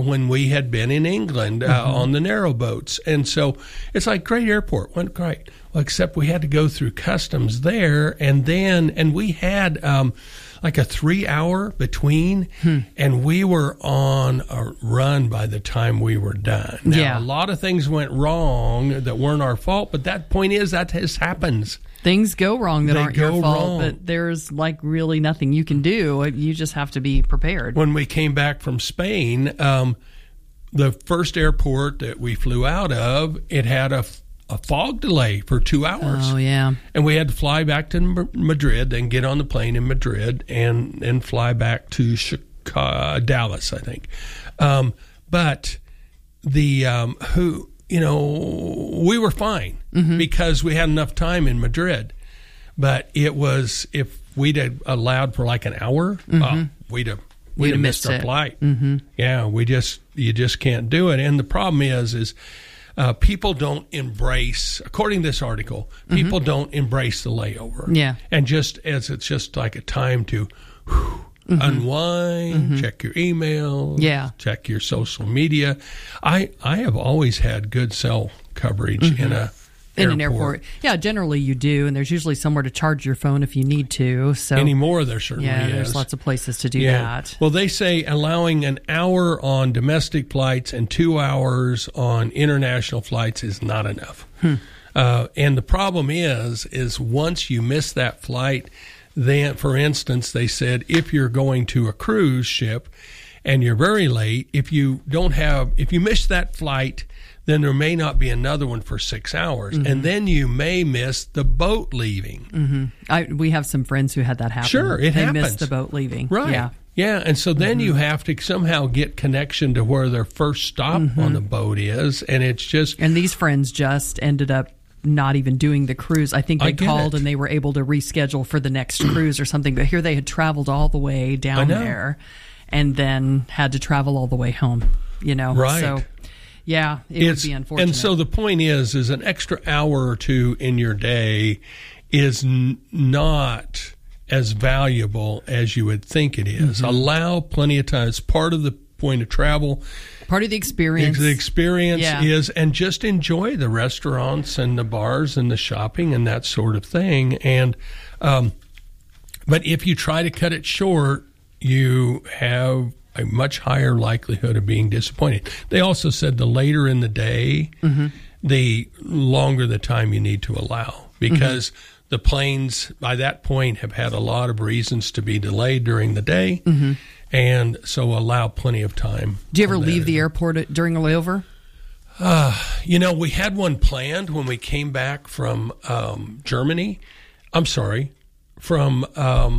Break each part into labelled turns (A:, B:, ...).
A: when we had been in England on the narrow boats. And so it's like, great airport, went great. Well, except we had to go through customs there, and we had like a 3-hour between, and we were on a run by the time we were done. Now, a lot of things went wrong that weren't our fault, but that point is that happens.
B: Things go wrong that aren't your fault, but there's like really nothing you can do. You just have to be prepared.
A: When we came back from Spain, the first airport that we flew out of, it had a fog delay for 2 hours.
B: Oh, yeah.
A: And we had to fly back to Madrid, then get on the plane in Madrid, and fly back to Dallas, I think. But the we were fine because we had enough time in Madrid. But it was, if we'd have allowed for like an hour, we'd have missed our flight. Yeah, you just can't do it. And the problem is people don't embrace, according to this article, people don't embrace the layover.
B: Yeah.
A: And just as it's just like a time to unwind, check your email, check your social media. I have always had good cell coverage in an airport.
B: Yeah, generally you do, and there's usually somewhere to charge your phone if you need to. So
A: anymore there certainly is.
B: There's lots of places to do that.
A: Well, they say allowing an hour on domestic flights and 2 hours on international flights is not enough. And the problem is once you miss that flight, then, for instance, they said if you're going to a cruise ship and you're very late, if you miss that flight, then there may not be another one for 6 hours. And then you may miss the boat leaving.
B: We have some friends who had that happen.
A: Sure, it happens.
B: They missed the boat leaving.
A: Right. Yeah, and so then you have to somehow get connection to where their first stop on the boat is, and it's just...
B: And these friends just ended up not even doing the cruise. I think they called and they were able to reschedule for the next cruise or something, but here they had traveled all the way down there and then had to travel all the way home,
A: Right.
B: So... Yeah, it would be unfortunate.
A: And so the point is an extra hour or two in your day is not as valuable as you would think it is. Allow plenty of time. It's part of the point of travel.
B: Part of the experience.
A: The experience is, and just enjoy the restaurants and the bars and the shopping and that sort of thing. And but if you try to cut it short, you have a much higher likelihood of being disappointed. They also said the later in the day, the longer the time you need to allow, because the planes by that point have had a lot of reasons to be delayed during the day, and so allow plenty of time.
B: Do you ever leave the airport during a layover?
A: We had one planned when we came back from Germany. I'm sorry, from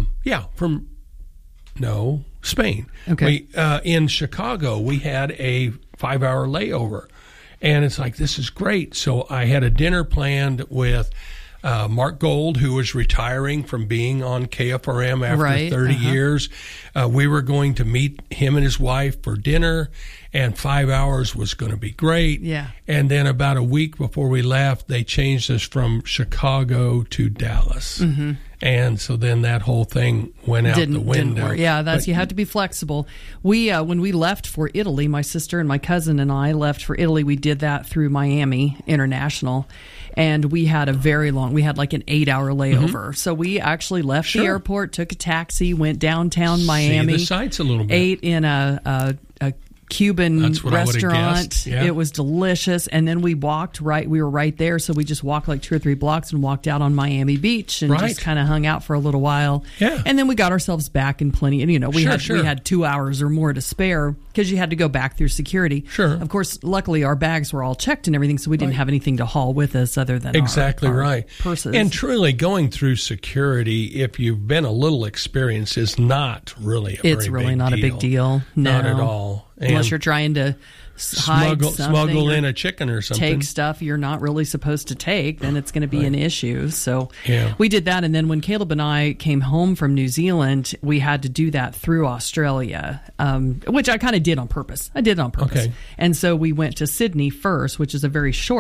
A: Spain.
B: Okay.
A: In Chicago, we had a 5-hour layover, and it's like, this is great. So I had a dinner planned with Mark Gold, who was retiring from being on KFRM after 30 years. We were going to meet him and his wife for dinner, and 5 hours was going to be great.
B: Yeah.
A: And then about a week before we left, they changed us from Chicago to Dallas. And so then that whole thing went out the window.
B: Didn't work. Yeah, you have to be flexible. We when we left for Italy, my sister and my cousin and I left for Italy. We did that through Miami International, and we had like an 8-hour layover. So we actually left the airport, took a taxi, went downtown Miami,
A: see the sights a little bit,
B: ate in a Cuban restaurant. It was delicious. And then we walked we were right there, so we just walked like 2 or 3 blocks and walked out on Miami Beach and just kind of hung out for a little while.
A: Yeah.
B: And then we got ourselves back in plenty. And we had 2 hours or more to spare because you had to go back through security.
A: Sure.
B: Of course, luckily our bags were all checked and everything, so we didn't have anything to haul with us other than our purses.
A: And truly, going through security, if you've been a little experienced, is not really a very big deal.
B: It's really not a big deal. No.
A: Not at all.
B: Unless you're trying to
A: smuggle in a chicken or something.
B: Take stuff you're not really supposed to take, then it's going to be an issue. So we did that. And then when Caleb and I came home from New Zealand, we had to do that through Australia, which I kind of did on purpose. Okay. And so we went to Sydney first, which is a very short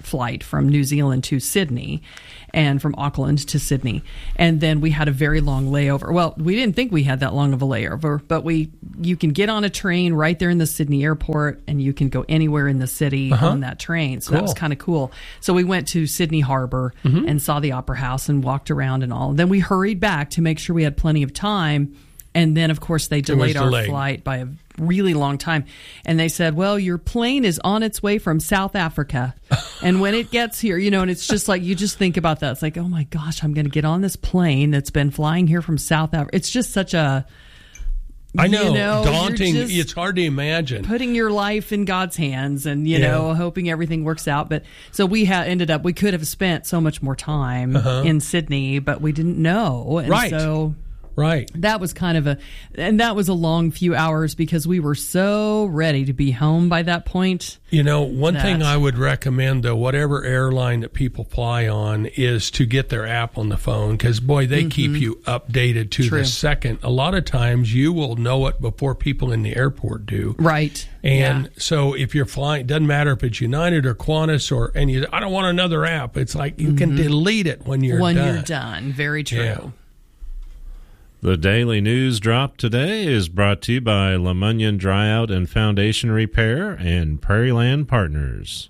B: flight from New Zealand to Sydney and from Auckland to Sydney. And then we had a very long layover. Well, we didn't think we had that long of a layover, but you can get on a train right there in the Sydney airport and you can go anywhere in the city on that train. So that was kind of cool. So we went to Sydney Harbor and saw the Opera House and walked around and all. And then we hurried back to make sure we had plenty of time. And then, of course, they delayed our flight by a really long time. And they said, well, your plane is on its way from South Africa. And when it gets here, and it's just like, you just think about that. It's like, oh, my gosh, I'm going to get on this plane that's been flying here from South Africa. It's just such a...
A: I know, daunting. It's hard to imagine.
B: Putting your life in God's hands and, hoping everything works out. But so we we could have spent so much more time in Sydney, but we didn't know. And so that was that was a long few hours because we were so ready to be home by that point.
A: One thing I would recommend, though, whatever airline that people fly on, is to get their app on the phone because, boy, they keep you updated to the second. A lot of times you will know it before people in the airport do.
B: Right.
A: And so if you're flying, it doesn't matter if it's United or Qantas I don't want another app. It's like you can delete it when you're done.
B: Very true.
A: Yeah.
C: The Daily News Drop today is brought to you by LeMunyon Dryout and Foundation Repair and Prairieland Partners.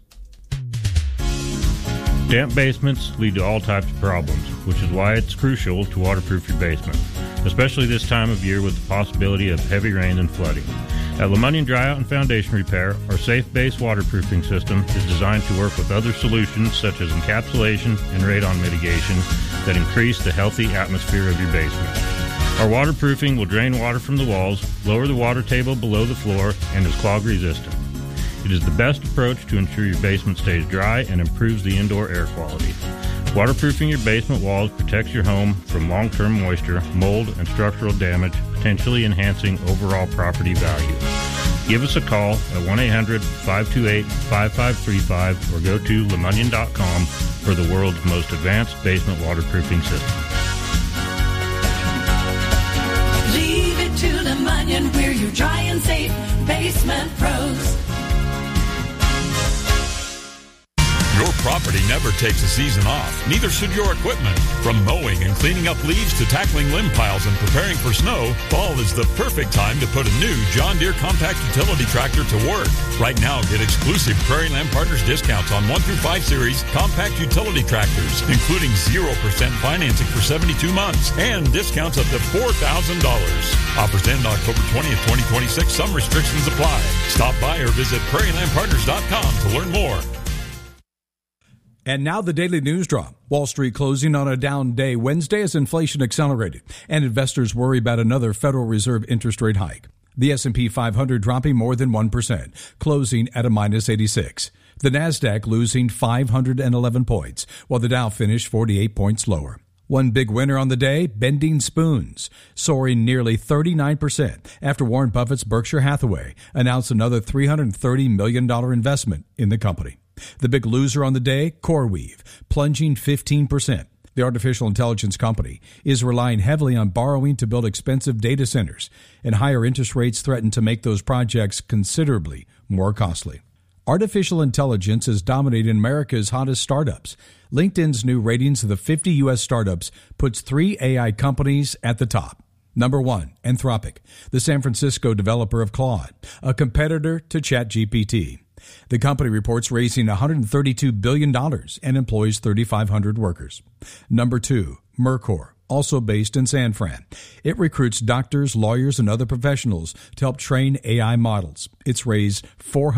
D: Damp basements lead to all types of problems, which is why it's crucial to waterproof your basement, especially this time of year with the possibility of heavy rain and flooding. At LeMunyon Dryout and Foundation Repair, our safe base waterproofing system is designed to work with other solutions such as encapsulation and radon mitigation that increase the healthy atmosphere of your basement. Our waterproofing will drain water from the walls, lower the water table below the floor, and is clog resistant. It is the best approach to ensure your basement stays dry and improves the indoor air quality. Waterproofing your basement walls protects your home from long-term moisture, mold, and structural damage, potentially enhancing overall property value. Give us a call at 1-800-528-5535 or go to lemunyon.com for the world's most advanced basement waterproofing system.
E: Leave it to LeMunyon, we're your dry and safe basement pros.
F: Your property never takes a season off. Neither should your equipment. From mowing and cleaning up leaves to tackling limb piles and preparing for snow, fall is the perfect time to put a new John Deere compact utility tractor to work. Right now, get exclusive Prairieland Partners discounts on 1 through 5 series compact utility tractors, including 0% financing for 72 months and discounts up to $4,000. Offers end October 20th, 2026. Some restrictions apply. Stop by or visit prairielandpartners.com to learn more.
G: And now the Daily News Drop. Wall Street closing on a down day Wednesday as inflation accelerated and investors worry about another Federal Reserve interest rate hike. The S&P 500 dropping more than 1%, closing at a minus 86. The Nasdaq losing 511 points, while the Dow finished 48 points lower. One big winner on the day, Bending Spoons, soaring nearly 39% after Warren Buffett's Berkshire Hathaway announced another $330 million investment in the company. The big loser on the day, CoreWeave, plunging 15%. The artificial intelligence company is relying heavily on borrowing to build expensive data centers, and higher interest rates threaten to make those projects considerably more costly. Artificial intelligence is dominating America's hottest startups. LinkedIn's new ratings of the 50 U.S. startups puts 3 AI companies at the top. Number 1, Anthropic, the San Francisco developer of Claude, a competitor to ChatGPT. The company reports raising $132 billion and employs 3,500 workers. Number 2, Mercor, also based in San Fran. It recruits doctors, lawyers, and other professionals to help train AI models. It's raised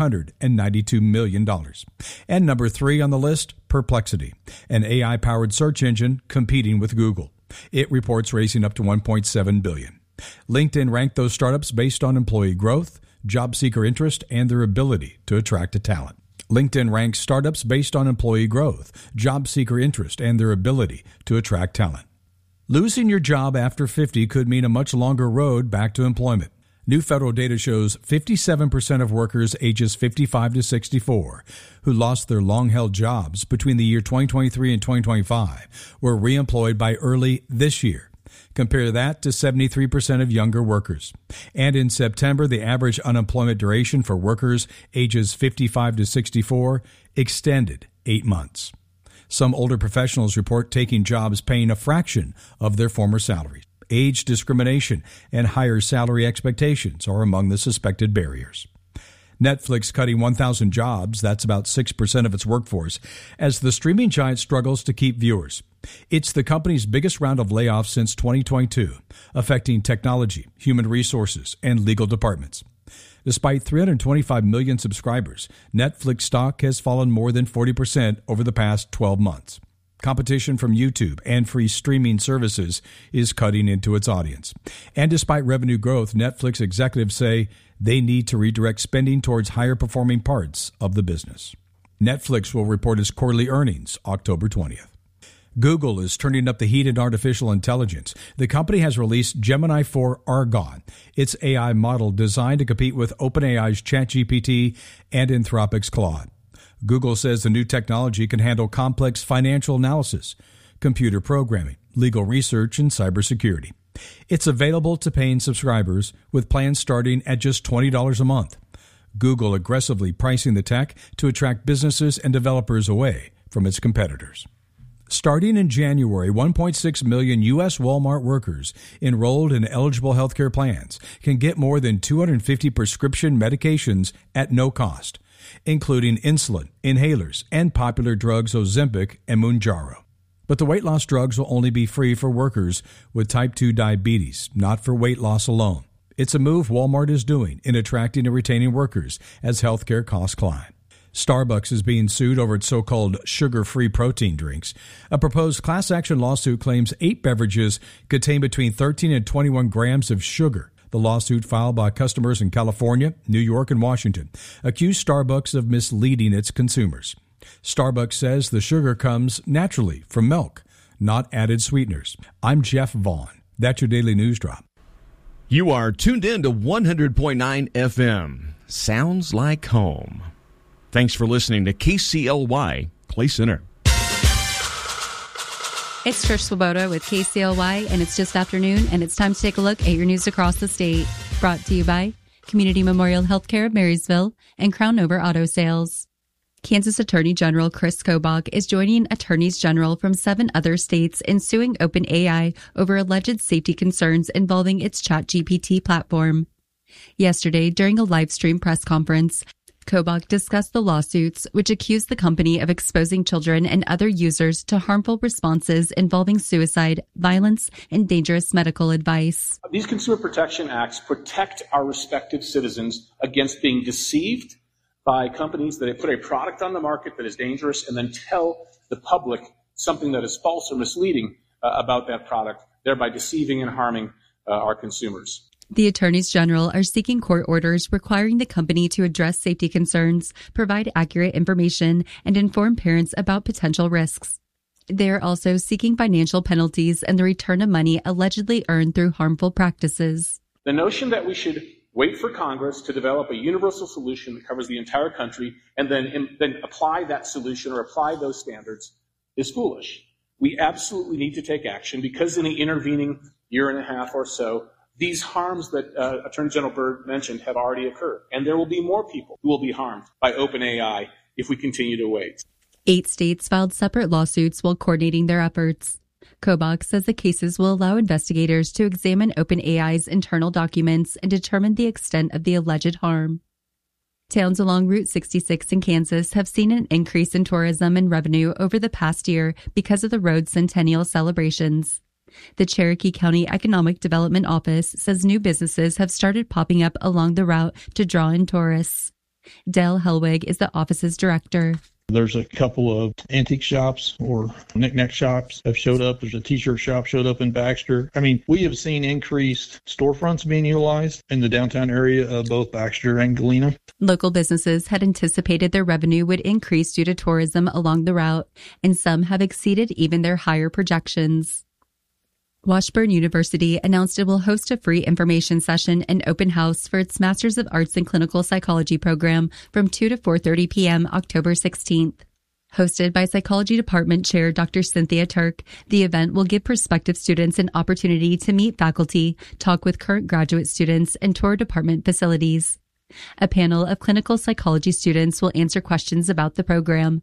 G: $492 million. And number 3 on the list, Perplexity, an AI-powered search engine competing with Google. It reports raising up to $1.7 billion. LinkedIn ranked those startups based on employee growth, job seeker interest, and their ability to attract a talent. LinkedIn ranks startups based on employee growth, job seeker interest, and their ability to attract talent. Losing your job after 50 could mean a much longer road back to employment. New federal data shows 57% of workers ages 55 to 64 who lost their long-held jobs between the year 2023 and 2025 were reemployed by early this year. Compare that to 73% of younger workers. And in September, the average unemployment duration for workers ages 55 to 64 extended 8 months. Some older professionals report taking jobs paying a fraction of their former salaries. Age discrimination and higher salary expectations are among the suspected barriers. Netflix cutting 1,000 jobs, that's about 6% of its workforce, as the streaming giant struggles to keep viewers. It's the company's biggest round of layoffs since 2022, affecting technology, human resources, and legal departments. Despite 325 million subscribers, Netflix stock has fallen more than 40% over the past 12 months. Competition from YouTube and free streaming services is cutting into its audience. And despite revenue growth, Netflix executives say they need to redirect spending towards higher performing parts of the business. Netflix will report its quarterly earnings October 20th. Google is turning up the heat in artificial intelligence. The company has released Gemini 4 Argon, its AI model designed to compete with OpenAI's ChatGPT and Anthropic's Claude. Google says the new technology can handle complex financial analysis, computer programming, legal research, and cybersecurity. It's available to paying subscribers with plans starting at just $20 a month. Google aggressively pricing the tech to attract businesses and developers away from its competitors. Starting in January, 1.6 million U.S. Walmart workers enrolled in eligible healthcare plans can get more than 250 prescription medications at no cost, including insulin, inhalers, and popular drugs Ozempic and Mounjaro. But the weight loss drugs will only be free for workers with type 2 diabetes, not for weight loss alone. It's a move Walmart is doing in attracting and retaining workers as healthcare costs climb. Starbucks is being sued over its so-called sugar-free protein drinks. A proposed class action lawsuit claims 8 beverages contain between 13 and 21 grams of sugar. The lawsuit, filed by customers in California, New York, and Washington, accused Starbucks of misleading its consumers. Starbucks says the sugar comes naturally from milk, not added sweeteners. I'm Jeff Vaughn. That's your Daily News Drop.
H: You are tuned in to 100.9 FM. Sounds like home. Thanks for listening to KCLY Clay Center.
I: It's Trish Swoboda with KCLY, and it's just afternoon, and it's time to take a look at your news across the state. Brought to you by Community Memorial Healthcare of Marysville and Crown Nova Auto Sales. Kansas Attorney General Chris Kobach is joining attorneys general from 7 other states in suing OpenAI over alleged safety concerns involving its ChatGPT platform. Yesterday, during a live stream press conference, Kobach discussed the lawsuits, which accuse the company of exposing children and other users to harmful responses involving suicide, violence, and dangerous medical advice.
J: These Consumer Protection Acts protect our respected citizens against being deceived by companies that put a product on the market that is dangerous and then tell the public something that is false or misleading about that product, thereby deceiving and harming our consumers.
I: The attorneys general are seeking court orders requiring the company to address safety concerns, provide accurate information, and inform parents about potential risks. They are also seeking financial penalties and the return of money allegedly earned through harmful practices.
J: The notion that we should wait for Congress to develop a universal solution that covers the entire country and then apply that solution or apply those standards is foolish. We absolutely need to take action because in the intervening year and a half or so, these harms that Attorney General Byrd mentioned have already occurred, and there will be more people who will be harmed by OpenAI if we continue to wait.
I: 8 states filed separate lawsuits while coordinating their efforts. Kobach says the cases will allow investigators to examine OpenAI's internal documents and determine the extent of the alleged harm. Towns along Route 66 in Kansas have seen an increase in tourism and revenue over the past year because of the road's centennial celebrations. The Cherokee County Economic Development Office says new businesses have started popping up along the route to draw in tourists. Dale Helwig is the office's director.
K: There's a couple of antique shops or knick-knack shops have showed up. There's a t-shirt shop showed up in Baxter. I mean, we have seen increased storefronts being utilized in the downtown area of both Baxter and Galena.
I: Local businesses had anticipated their revenue would increase due to tourism along the route, and some have exceeded even their higher projections. Washburn University announced it will host a free information session and open house for its Masters of Arts in Clinical Psychology program from 2 to 4:30 p.m. October 16th. Hosted by Psychology Department Chair Dr. Cynthia Turk, the event will give prospective students an opportunity to meet faculty, talk with current graduate students, and tour department facilities. A panel of clinical psychology students will answer questions about the program.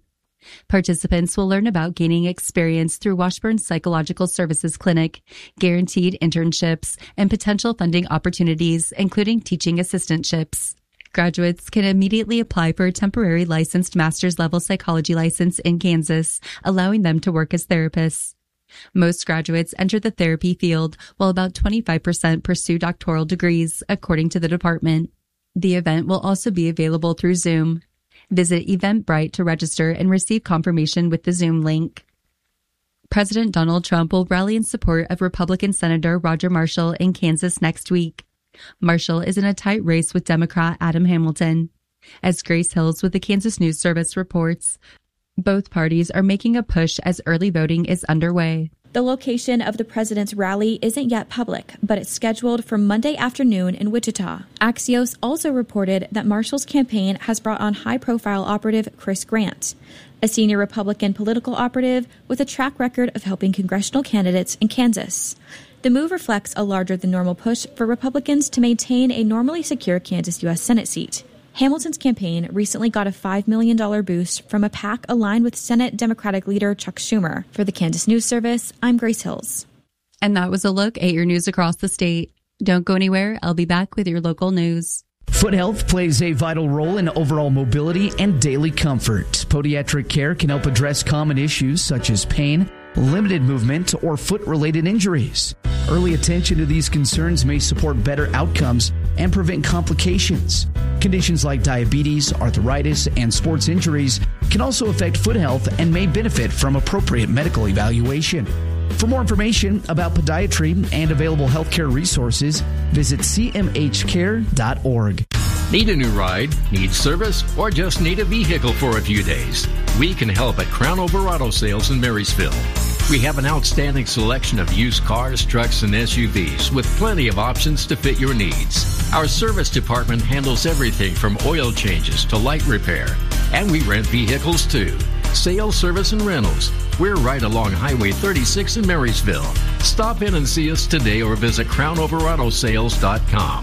I: Participants will learn about gaining experience through Washburn's Psychological Services Clinic, guaranteed internships, and potential funding opportunities, including teaching assistantships. Graduates can immediately apply for a temporary licensed master's level psychology license in Kansas, allowing them to work as therapists. Most graduates enter the therapy field, while about 25% pursue doctoral degrees, according to the department. The event will also be available through Zoom. Visit Eventbrite to register and receive confirmation with the Zoom link. President Donald Trump will rally in support of Republican Senator Roger Marshall in Kansas next week. Marshall is in a tight race with Democrat Adam Hamilton. As Grace Hills with the Kansas News Service reports, both parties are making a push as early voting is underway.
L: The location of the president's rally isn't yet public, but it's scheduled for Monday afternoon in Wichita. Axios also reported that Marshall's campaign has brought on high-profile operative Chris Grant, a senior Republican political operative with a track record of helping congressional candidates in Kansas. The move reflects a larger-than-normal push for Republicans to maintain a normally secure Kansas U.S. Senate seat. Hamilton's campaign recently got a $5 million boost from a PAC aligned with Senate Democratic leader Chuck Schumer. For the Kansas News Service, I'm Grace Hills.
I: And that was a look at your news across the state. Don't go anywhere. I'll be back with your local news.
M: Foot health plays a vital role in overall mobility and daily comfort. Podiatric care can help address common issues such as pain, limited movement, or foot-related injuries. Early attention to these concerns may support better outcomes and prevent complications. Conditions like diabetes, arthritis, and sports injuries can also affect foot health and may benefit from appropriate medical evaluation. For more information about podiatry and available healthcare resources, visit cmhcare.org.
N: Need a new ride, need service, or just need a vehicle for a few days? We can help at Crownover Auto Sales in Marysville. We have an outstanding selection of used cars, trucks, and SUVs with plenty of options to fit your needs. Our service department handles everything from oil changes to light repair, and we rent vehicles too. Sales, service, and rentals. We're right along Highway 36 in Marysville. Stop in and see us today or visit crownoverautosales.com.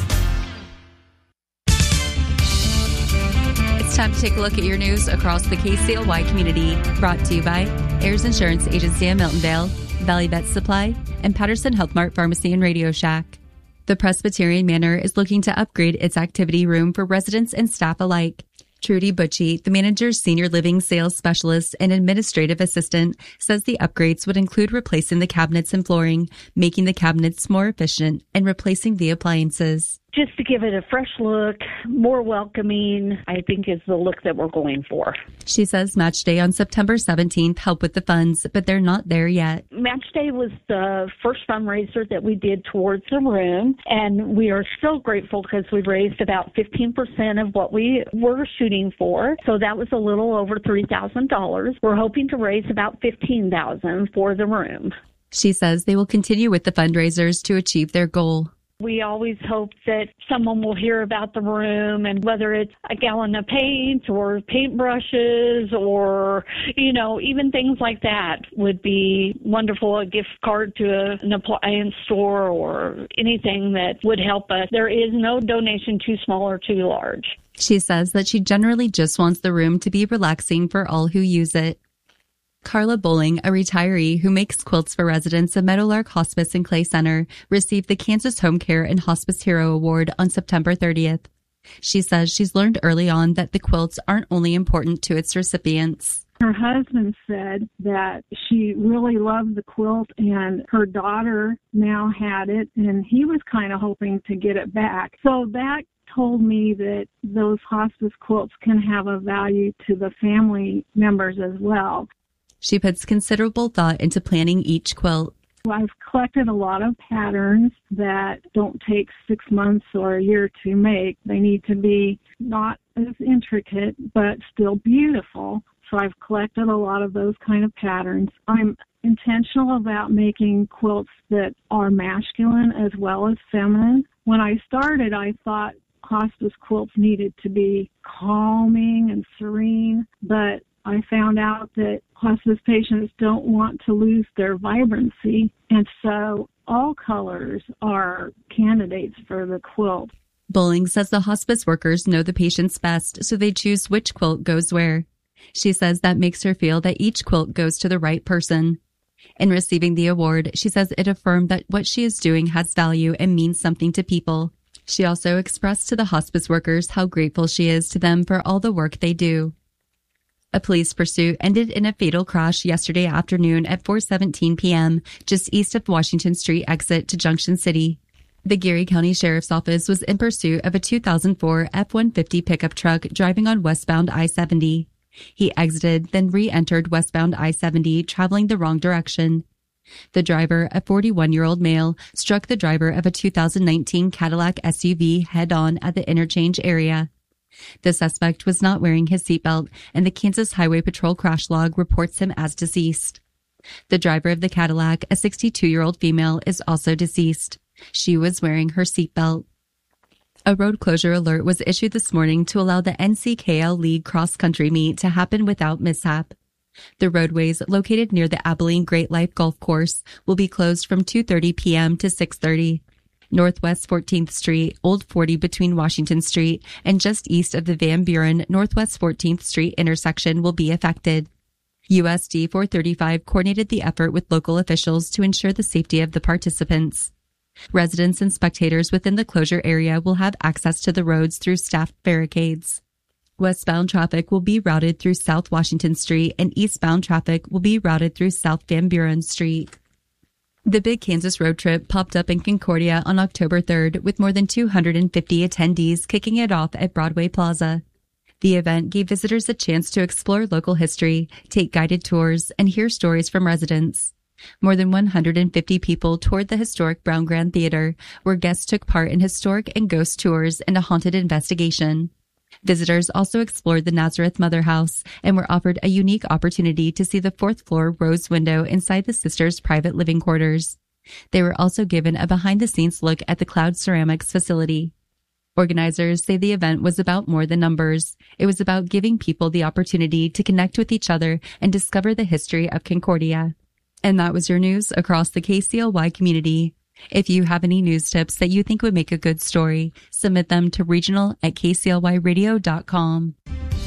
I: It's time to take a look at your news across the KCLY community. Brought to you by Ayers Insurance Agency in Miltonvale, Valley Vet Supply, and Patterson Health Mart Pharmacy and Radio Shack. The Presbyterian Manor is looking to upgrade its activity room for residents and staff alike. Trudy Butchie, the manager's senior living sales specialist and administrative assistant, says the upgrades would include replacing the cabinets and flooring, making the cabinets more efficient, and replacing the appliances.
O: Just to give it a fresh look, more welcoming, I think is the look that we're going for.
I: She says Match Day on September 17th helped with the funds, but they're not there yet.
O: Match Day was the first fundraiser that we did towards the room, and we are so grateful because we raised about 15% of what we were shooting for. So that was a little over $3,000. We're hoping to raise about $15,000 for the room.
I: She says they will continue with the fundraisers to achieve their goal.
O: We always hope that someone will hear about the room, and whether it's a gallon of paint or paintbrushes or, even things like that would be wonderful. A gift card to an appliance store or anything that would help us. There is no donation too small or too large.
I: She says that she generally just wants the room to be relaxing for all who use it. Carla Bowling, a retiree who makes quilts for residents of Meadowlark Hospice and Clay Center, received the Kansas Home Care and Hospice Hero Award on September 30th. She says she's learned early on that the quilts aren't only important to its recipients.
P: Her husband said that she really loved the quilt, and her daughter now had it, and he was kind of hoping to get it back. So that told me that those hospice quilts can have a value to the family members as well.
I: She puts considerable thought into planning each quilt.
P: I've collected a lot of patterns that don't take 6 months or a year to make. They need to be not as intricate, but still beautiful. So I've collected a lot of those kind of patterns. I'm intentional about making quilts that are masculine as well as feminine. When I started, I thought hospice quilts needed to be calming and serene, but I found out that hospice patients don't want to lose their vibrancy, and so all colors are candidates for the quilt.
I: Bowling says the hospice workers know the patients best, so they choose which quilt goes where. She says that makes her feel that each quilt goes to the right person. In receiving the award, she says it affirmed that what she is doing has value and means something to people. She also expressed to the hospice workers how grateful she is to them for all the work they do. A police pursuit ended in a fatal crash yesterday afternoon at 4:17 p.m. just east of Washington Street exit to Junction City. The Geary County Sheriff's Office was in pursuit of a 2004 F-150 pickup truck driving on westbound I-70. He exited, then re-entered westbound I-70, traveling the wrong direction. The driver, a 41-year-old male, struck the driver of a 2019 Cadillac SUV head-on at the interchange area. The suspect was not wearing his seatbelt, and the Kansas Highway Patrol crash log reports him as deceased. The driver of the Cadillac, a 62-year-old female, is also deceased. She was wearing her seatbelt. A road closure alert was issued this morning to allow the NCKL League cross-country meet to happen without mishap. The roadways located near the Abilene Great Life Golf Course will be closed from 2:30 p.m. to 6:30. Northwest 14th Street, Old 40 between Washington Street, and just east of the Van Buren Northwest 14th Street intersection will be affected. USD 435 coordinated the effort with local officials to ensure the safety of the participants. Residents and spectators within the closure area will have access to the roads through staffed barricades. Westbound traffic will be routed through South Washington Street, and eastbound traffic will be routed through South Van Buren Street. The Big Kansas Road Trip popped up in Concordia on October 3rd with more than 250 attendees kicking it off at Broadway Plaza. The event gave visitors a chance to explore local history, take guided tours, and hear stories from residents. More than 150 people toured the historic Brown Grand Theater, where guests took part in historic and ghost tours and a haunted investigation. Visitors also explored the Nazareth Mother House and were offered a unique opportunity to see the fourth-floor rose window inside the sisters' private living quarters. They were also given a behind-the-scenes look at the Cloud Ceramics facility. Organizers say the event was about more than numbers. It was about giving people the opportunity to connect with each other and discover the history of Concordia. And that was your news across the KCLY community. If you have any news tips that you think would make a good story, submit them to regional@kclyradio.com.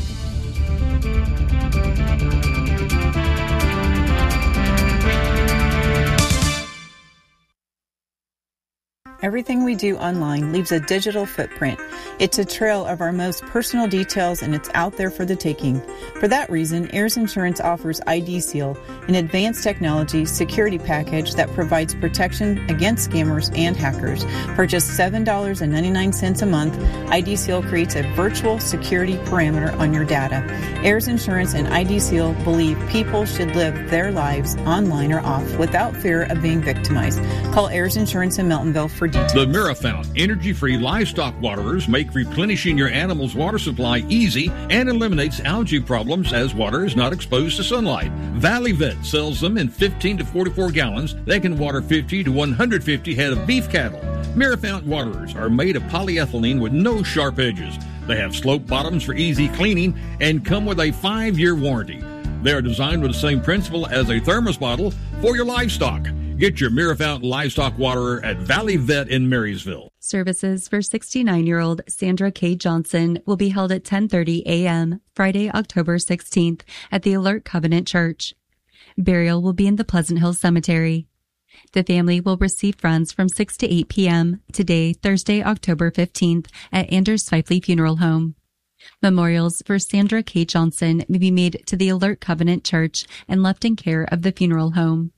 Q: Everything we do online leaves a digital footprint. It's a trail of our most personal details, and it's out there for the taking. For that reason, Ayers Insurance offers ID Seal, an advanced technology security package that provides protection against scammers and hackers. For just $7.99 a month, ID Seal creates a virtual security perimeter on your data. Ayers Insurance and ID Seal believe people should live their lives online or off without fear of being victimized. Call Ayers Insurance in Meltonville for details.
R: The Mirafound energy-free livestock waterers make replenishing your animal's water supply easy and eliminates algae problems as water is not exposed to sunlight. Valley Vet sells them in 15 to 44 gallons. They can water 50 to 150 head of beef cattle. Mirafound waterers are made of polyethylene with no sharp edges. They have slope bottoms for easy cleaning and come with a 5-year warranty. They are designed with the same principle as a thermos bottle for your livestock. Get your Mirafound livestock waterer at Valley Vet in Marysville.
I: Services for 69-year-old Sandra K. Johnson will be held at 10:30 a.m. Friday, October 16th at the Alert Covenant Church. Burial will be in the Pleasant Hill Cemetery. The family will receive funds from 6 to 8 p.m. today, Thursday, October 15th at Anders Sveiffle Funeral Home. Memorials for Sandra K. Johnson may be made to the Alert Covenant Church and left in care of the funeral home.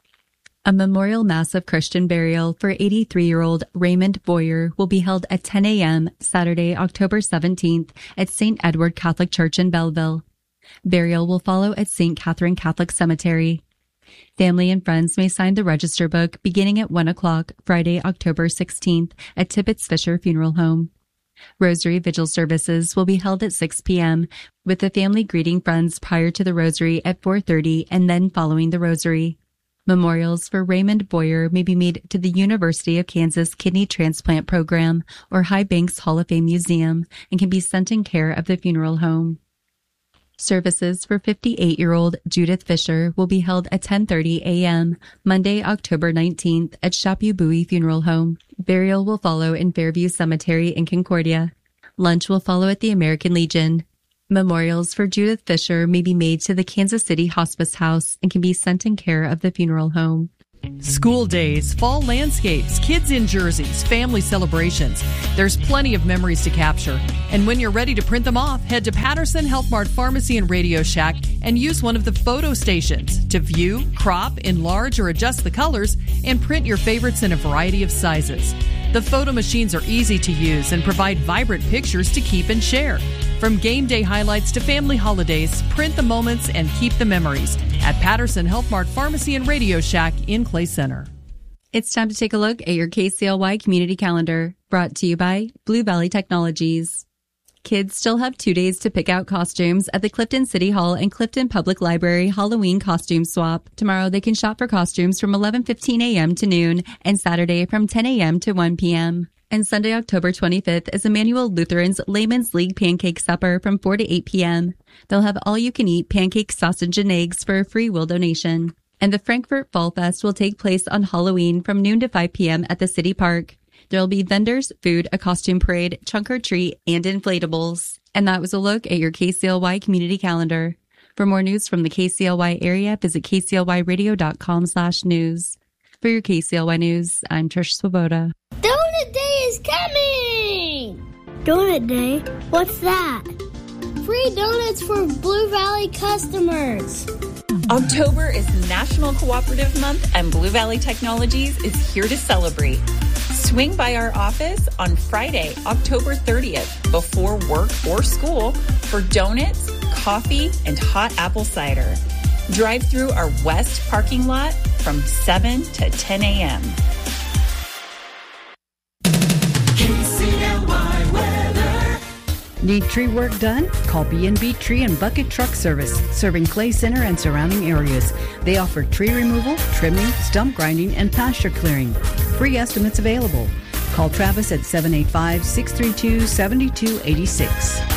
I: A memorial mass of Christian burial for 83-year-old Raymond Boyer will be held at 10 a.m. Saturday, October 17th at St. Edward Catholic Church in Belleville. Burial will follow at St. Catherine Catholic Cemetery. Family and friends may sign the register book beginning at 1 o'clock Friday, October 16th at Tibbetts Fisher Funeral Home. Rosary Vigil services will be held at 6 p.m. with the family greeting friends prior to the Rosary at 4:30 and then following the Rosary. Memorials for Raymond Boyer may be made to the University of Kansas Kidney Transplant Program or High Banks Hall of Fame Museum and can be sent in care of the funeral home. Services for 58-year-old Judith Fisher will be held at 10:30 a.m. Monday, October 19th at Shapu Bowie Funeral Home. Burial will follow in Fairview Cemetery in Concordia. Lunch will follow at the American Legion. Memorials for Judith Fisher may be made to the Kansas City Hospice House and can be sent in care of the funeral home.
B: School days, fall landscapes, kids in jerseys, family celebrations. There's plenty of memories to capture. And when you're ready to print them off, head to Patterson Health Mart Pharmacy and Radio Shack and use one of the photo stations to view, crop, enlarge, or adjust the colors and print your favorites in a variety of sizes. The photo machines are easy to use and provide vibrant pictures to keep and share. From game day highlights to family holidays, print the moments and keep the memories at Patterson Health Mart Pharmacy and Radio Shack in Clay Center.
I: It's time to take a look at your KCLY community calendar, brought to you by Blue Valley Technologies. Kids still have 2 days to pick out costumes at the Clifton City Hall and Clifton Public Library Halloween Costume Swap. Tomorrow they can shop for costumes from 11:15 a.m. to noon and Saturday from 10 a.m. to 1 p.m. And Sunday, October 25th is Emmanuel Lutheran's Layman's League Pancake Supper from 4 to 8 p.m. They'll have all-you-can-eat pancake, sausage, and eggs for a free will donation. And the Frankfurt Fall Fest will take place on Halloween from noon to 5 p.m. at the City Park. There'll be vendors, food, a costume parade, trunk or treat, and inflatables. And that was a look at your KCLY community calendar. For more news from the KCLY area, visit kclyradio.com/news. For your KCLY News, I'm Trish Swoboda.
S: Donut Day is coming! Donut Day? What's that? Free donuts for Blue Valley customers.
T: October is National Cooperative Month, and Blue Valley Technologies is here to celebrate. Swing by our office on Friday, October 30th, before work or school for donuts, coffee, and hot apple cider. Drive through our west parking lot from 7 to 10 a.m.
E: KCLY weather.
U: Need tree work done? Call B&B Tree and Bucket Truck Service, serving Clay Center and surrounding areas. They offer tree removal, trimming, stump grinding, and pasture clearing. Free estimates available. Call Travis at 785-632-7286.